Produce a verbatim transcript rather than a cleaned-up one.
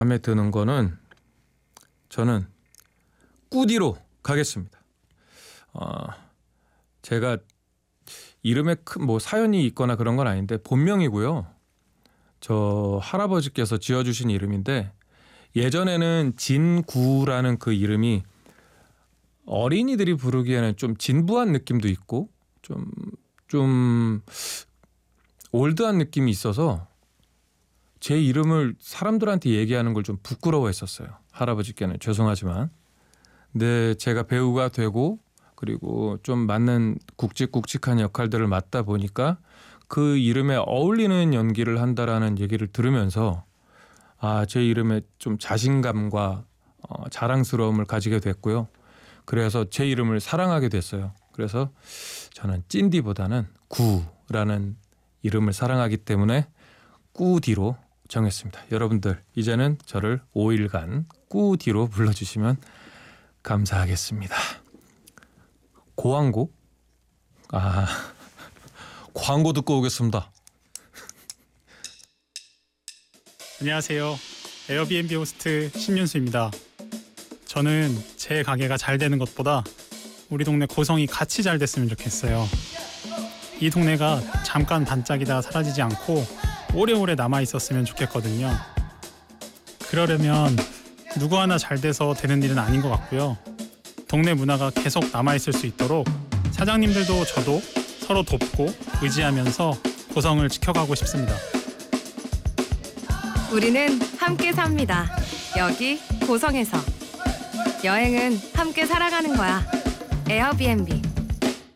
마음에 드는 거는 저는 꾸디로 가겠습니다. 어, 제가 이름에 큰 뭐 사연이 있거나 그런 건 아닌데 본명이고요. 저 할아버지께서 지어주신 이름인데 예전에는 진구라는 그 이름이 어린이들이 부르기에는 좀 진부한 느낌도 있고 좀, 좀 올드한 느낌이 있어서 제 이름을 사람들한테 얘기하는 걸 좀 부끄러워했었어요. 할아버지께는 죄송하지만. 근데 제가 배우가 되고 그리고 좀 맞는 굵직굵직한 역할들을 맡다 보니까 그 이름에 어울리는 연기를 한다라는 얘기를 들으면서 아, 제 이름에 좀 자신감과 어, 자랑스러움을 가지게 됐고요. 그래서 제 이름을 사랑하게 됐어요. 그래서 저는 찐디보다는 구라는 이름을 사랑하기 때문에 꾸디로 정했습니다. 여러분들 이제는 저를 오 일간 꾸디로 불러주시면 감사하겠습니다. 고항고? 아, 광고 듣고 오겠습니다. 안녕하세요. 에어비앤비 호스트 신윤수입니다. 저는 제 가게가 잘 되는 것보다 우리 동네 고성이 같이 잘 됐으면 좋겠어요. 이 동네가 잠깐 반짝이다가 사라지지 않고 오래오래 남아있었으면 좋겠거든요. 그러려면 누구 하나 잘 돼서 되는 일은 아닌 것 같고요. 동네 문화가 계속 남아있을 수 있도록 사장님들도 저도 서로 돕고 의지하면서 고성을 지켜가고 싶습니다. 우리는 함께 삽니다. 여기 고성에서. 여행은 함께 살아가는 거야. 에어비앤비.